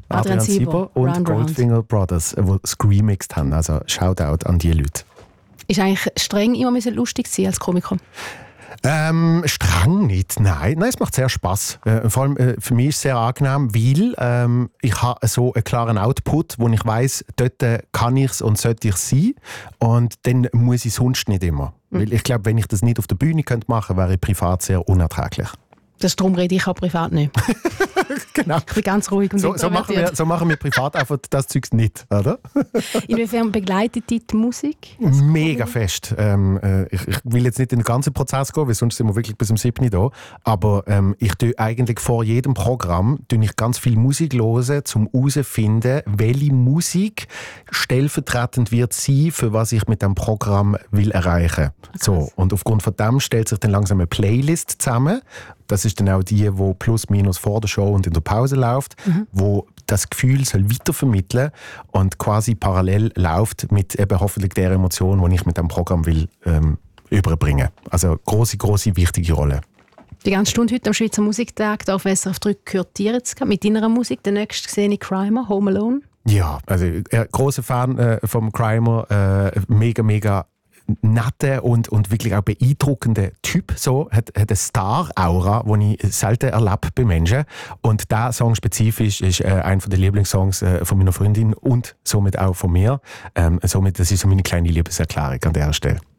Adrian Sieber und Round Goldfinger Brothers, die es remixed haben. Also Shoutout an die Leute. Ist eigentlich streng immer lustig sein als Komiker? Streng nicht, nein. Es macht sehr Spass. Vor allem für mich ist es sehr angenehm, weil ich habe so einen klaren Output, wo ich weiss, dort kann ich es und sollte ich sein. Und dann muss ich sonst nicht immer. Weil ich glaube, wenn ich das nicht auf der Bühne machen könnte, wäre ich privat sehr unerträglich. Darum rede ich auch privat nicht. Genau. Ich bin ganz ruhig und so machen wir privat einfach das Zeugs nicht, oder? Inwiefern begleitet dich die Musik? Mega fest. Ich will jetzt nicht in den ganzen Prozess gehen, weil sonst sind wir wirklich bis zum 7. da. Aber ich tue eigentlich vor jedem Programm ganz viel Musik hören, um herauszufinden, welche Musik stellvertretend wird sein, für was ich mit dem Programm will erreichen. So, und aufgrund von dem stellt sich dann langsam eine Playlist zusammen. Das ist dann auch die plus minus vor der Show und in der Pause läuft, wo das Gefühl soll weitervermitteln und quasi parallel läuft mit eben hoffentlich der Emotion, die ich mit dem Programm will überbringen. Also große wichtige Rolle. Die ganze Stunde heute am Schweizer Musiktag auf SRF 3 gehört dir jetzt mit deiner Musik. Der nächste gesehene Crimer, Home Alone. Ja, also großer Fan vom Crimer, mega netter und wirklich auch beeindruckender Typ. So, hat eine Star-Aura, die ich selten erlebe bei Menschen. Und dieser Song spezifisch ist einer der Lieblingssongs von meiner Freundin und somit auch von mir. Das ist so meine kleine Liebeserklärung an dieser Stelle.